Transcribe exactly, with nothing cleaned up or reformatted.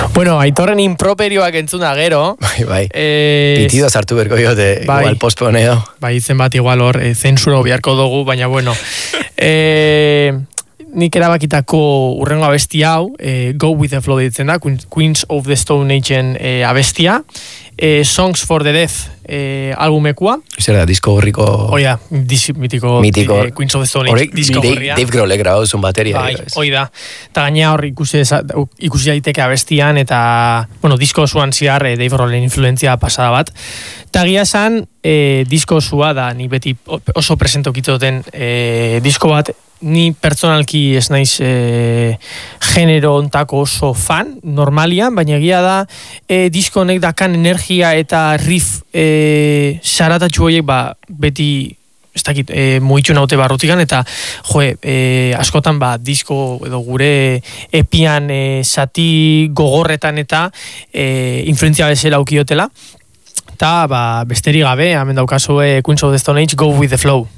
Bueno, Aitorren improperioak entzuna gero. Bai, bai. Eh, Pitido sartu berko diote, bai, igual posponeo. Bai, izen bat igual hor, e, zensuro biharko dugu, baina bueno. eh, nik erabakitako urrengo abesti hau, e, Go With The Flow ditzen da, Queens of the Stone Age-en e, abestia. E, Songs for the Deaf e, albumekua. Zer da, disko horriko... Hoi da, dis, mitiko, mitiko e, Queens of the Stone Age disko horria. Dave Grohlek grabatu zuen bateria. Bai, hoi da. Eta gainea hor ikusi, ikusi daiteke abestian, eta, bueno, disko osuan ziar e, Dave Grohlen influentzia pasada bat. Eta gia esan, e, disko osua da, ni beti oso presento kitzoten e, disko bat, ni pertsonalki ez naiz e, genero ontako oso fan, normalian, baina egia da e, disko honek dakan energia eta riff e, saratatxu horiek ba, beti ez dakit, e, mugitu naute barrutikan, eta joe, e, askotan ba, disko edo gure epian e, sati gogorretan eta e, influentzia bezala aukiotela, eta ba, besterik gabe, hemen daukazue Queens of the Stone Age, Go With The Flow.